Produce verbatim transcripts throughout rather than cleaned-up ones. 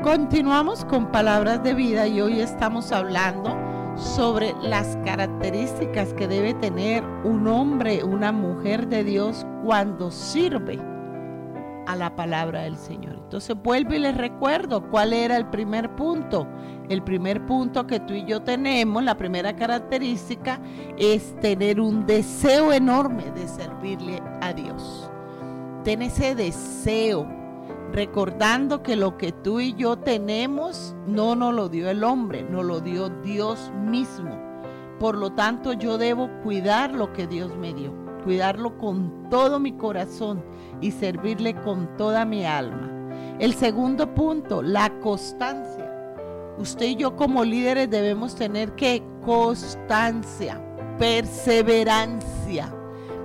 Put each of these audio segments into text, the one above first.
Continuamos con Palabras de Vida y hoy estamos hablando sobre las características que debe tener un hombre, una mujer de Dios cuando sirve a la palabra del Señor. Entonces vuelvo y les recuerdo cuál era el primer punto. El primer punto que tú y yo tenemos, la primera característica, es tener un deseo enorme de servirle a Dios. Ten ese deseo, recordando que lo que tú y yo tenemos no nos lo dio el hombre, nos lo dio Dios mismo. Por lo tanto, yo debo cuidar lo que Dios me dio, cuidarlo con todo mi corazón y servirle con toda mi alma. El segundo punto, la constancia. Usted y yo como líderes debemos tener que constancia, perseverancia.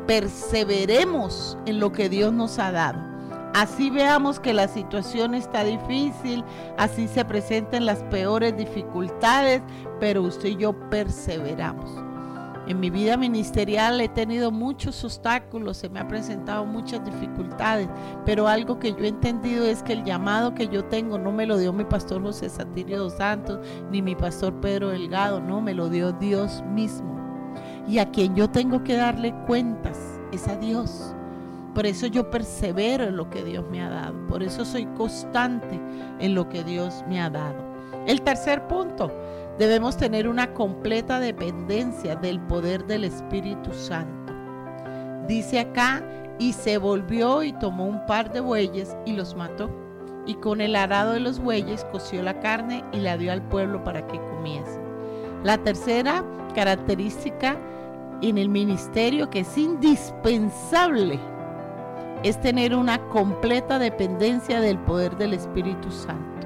Perseveremos en lo que Dios nos ha dado. Así veamos que la situación está difícil, así se presentan las peores dificultades, pero usted y yo perseveramos. En mi vida ministerial he tenido muchos obstáculos, se me han presentado muchas dificultades, pero algo que yo he entendido es que el llamado que yo tengo no me lo dio mi pastor José Satirio dos Santos, ni mi pastor Pedro Delgado, no, me lo dio Dios mismo. Y a quien yo tengo que darle cuentas es a Dios. Por eso yo persevero en lo que Dios me ha dado. Por eso soy constante en lo que Dios me ha dado. El tercer punto, debemos tener una completa dependencia del poder del Espíritu Santo. Dice acá, y se volvió y tomó un par de bueyes y los mató. Y con el arado de los bueyes coció la carne y la dio al pueblo para que comiese. La tercera característica en el ministerio que es indispensable es tener una completa dependencia del poder del Espíritu Santo.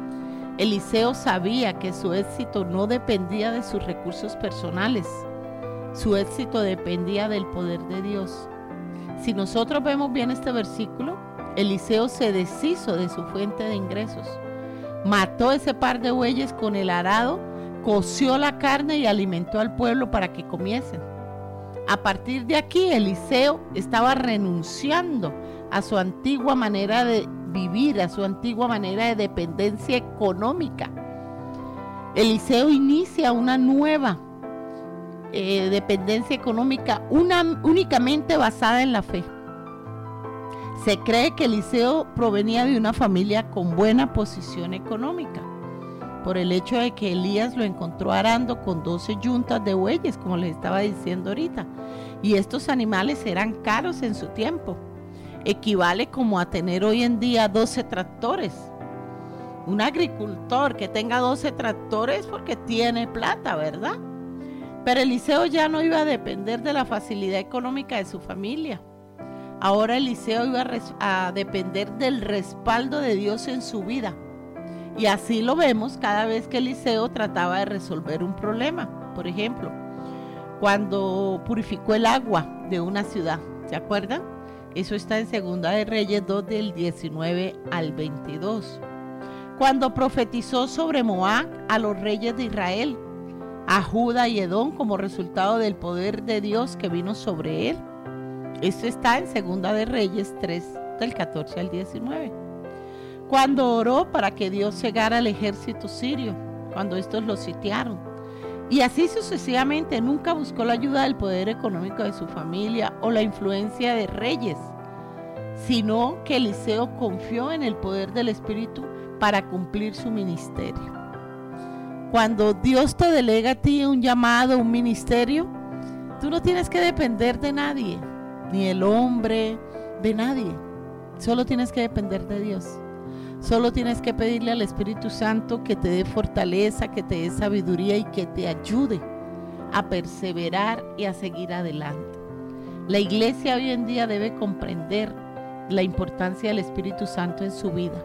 Eliseo sabía que su éxito no dependía de sus recursos personales, su éxito dependía del poder de Dios. Si nosotros vemos bien este versículo, Eliseo se deshizo de su fuente de ingresos, mató ese par de bueyes con el arado, coció la carne y alimentó al pueblo para que comiesen. A partir de aquí, Eliseo estaba renunciando a su antigua manera de vivir, a su antigua manera de dependencia económica. Eliseo inicia una nueva eh, dependencia económica, una, únicamente basada en la fe. Se cree que Eliseo provenía de una familia con buena posición económica, por el hecho de que Elías lo encontró arando con doce yuntas de bueyes, como les estaba diciendo ahorita. Y estos animales eran caros en su tiempo. Equivale como a tener hoy en día doce tractores. Un agricultor que tenga doce tractores porque tiene plata, ¿verdad? Pero Eliseo ya no iba a depender de la facilidad económica de su familia. Ahora Eliseo iba a, res- a depender del respaldo de Dios en su vida. Y así lo vemos cada vez que Eliseo trataba de resolver un problema. Por ejemplo, cuando purificó el agua de una ciudad, ¿se acuerdan? Eso está en Segunda de Reyes dos del diecinueve al veintidós. Cuando profetizó sobre Moab a los reyes de Israel, a Judá y Edom como resultado del poder de Dios que vino sobre él. Esto está en Segunda de Reyes tres del catorce al diecinueve. Cuando oró para que Dios cegara al ejército sirio, cuando estos lo sitiaron. Y así sucesivamente, nunca buscó la ayuda del poder económico de su familia o la influencia de reyes, sino que Eliseo confió en el poder del Espíritu para cumplir su ministerio. Cuando Dios te delega a ti un llamado, un ministerio, tú no tienes que depender de nadie, ni el hombre, de nadie. Solo tienes que depender de Dios. Solo tienes que pedirle al Espíritu Santo que te dé fortaleza, que te dé sabiduría y que te ayude a perseverar y a seguir adelante. La iglesia hoy en día debe comprender la importancia del Espíritu Santo en su vida.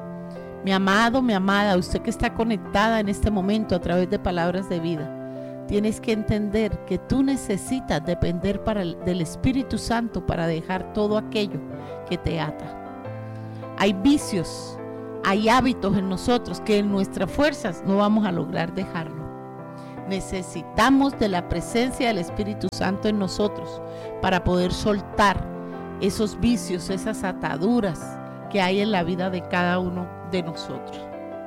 Mi amado, mi amada, usted que está conectada en este momento a través de Palabras de Vida, tienes que entender que tú necesitas depender para el, del Espíritu Santo para dejar todo aquello que te ata. Hay vicios, hay hábitos en nosotros que en nuestras fuerzas no vamos a lograr dejarlo. Necesitamos de la presencia del Espíritu Santo en nosotros para poder soltar esos vicios, esas ataduras que hay en la vida de cada uno de nosotros.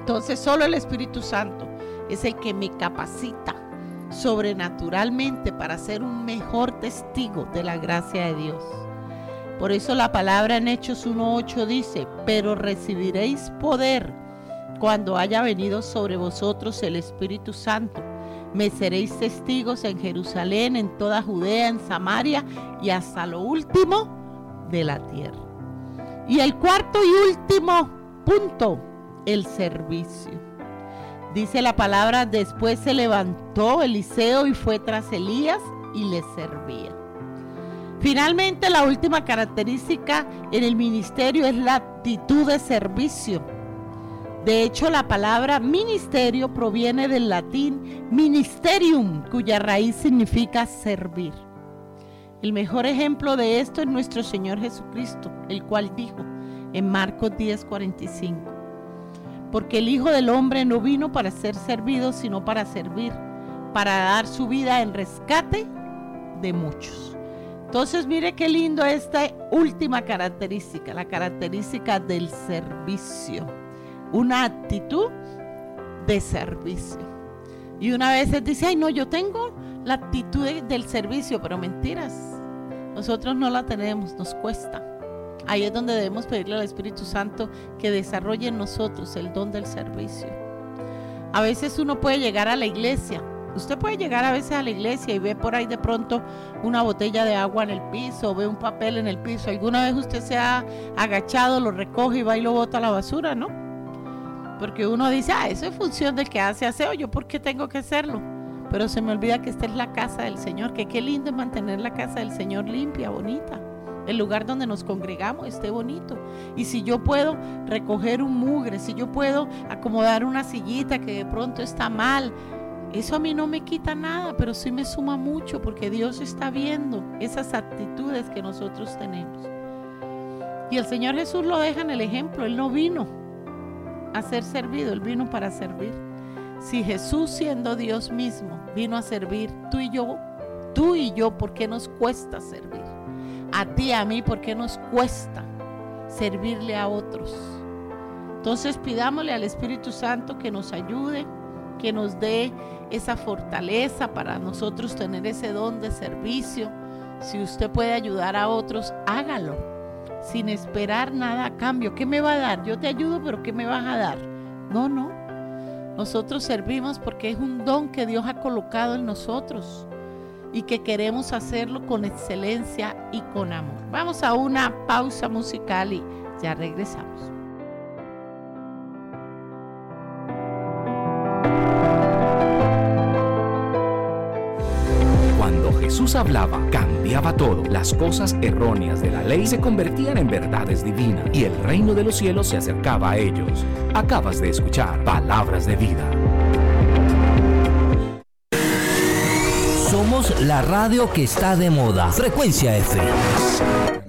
Entonces solo el Espíritu Santo es el que me capacita sobrenaturalmente para ser un mejor testigo de la gracia de Dios. Por eso la palabra en Hechos uno ocho dice: pero recibiréis poder cuando haya venido sobre vosotros el Espíritu Santo. Me seréis testigos en Jerusalén, en toda Judea, en Samaria y hasta lo último de la tierra. Y el cuarto y último punto, el servicio. Dice la palabra: después se levantó Eliseo y fue tras Elías y le servía. Finalmente, la última característica en el ministerio es la actitud de servicio. De hecho, la palabra ministerio proviene del latín ministerium, cuya raíz significa servir. El mejor ejemplo de esto es nuestro Señor Jesucristo, el cual dijo en Marcos diez cuarenta y cinco: porque el Hijo del Hombre no vino para ser servido, sino para servir, para dar su vida en rescate de muchos. Entonces, mire qué lindo esta última característica, la característica del servicio. Una actitud de servicio. Y una vez se dice: ay no, yo tengo la actitud del servicio, pero mentiras. Nosotros no la tenemos, nos cuesta. Ahí es donde debemos pedirle al Espíritu Santo que desarrolle en nosotros el don del servicio. A veces uno puede llegar a la iglesia. Usted puede llegar a veces a la iglesia y ve por ahí de pronto una botella de agua en el piso, o ve un papel en el piso. ¿Alguna vez usted se ha agachado, lo recoge y va y lo bota a la basura, no? Porque uno dice: ah, eso es función del que hace aseo, ¿yo por qué tengo que hacerlo? Pero se me olvida que esta es la casa del Señor, que qué lindo es mantener la casa del Señor limpia, bonita. El lugar donde nos congregamos esté bonito. Y si yo puedo recoger un mugre, si yo puedo acomodar una sillita que de pronto está mal, eso a mí no me quita nada, pero sí me suma mucho, porque Dios está viendo esas actitudes que nosotros tenemos. Y el Señor Jesús lo deja en el ejemplo. Él no vino a ser servido, Él vino para servir. Si Jesús, siendo Dios mismo, vino a servir, tú y yo, tú y yo, ¿por qué nos cuesta servir? A ti, a mí, ¿por qué nos cuesta servirle a otros? Entonces pidámosle al Espíritu Santo que nos ayude, que nos dé esa fortaleza para nosotros tener ese don de servicio. Si usted puede ayudar a otros, hágalo, sin esperar nada a cambio. ¿Qué me va a dar? Yo te ayudo, pero ¿qué me vas a dar? No, no. Nosotros servimos porque es un don que Dios ha colocado en nosotros y que queremos hacerlo con excelencia y con amor. Vamos a una pausa musical y ya regresamos. Jesús hablaba, cambiaba todo. Las cosas erróneas de la ley se convertían en verdades divinas y el reino de los cielos se acercaba a ellos. Acabas de escuchar Palabras de Vida. Somos la radio que está de moda. Frecuencia F.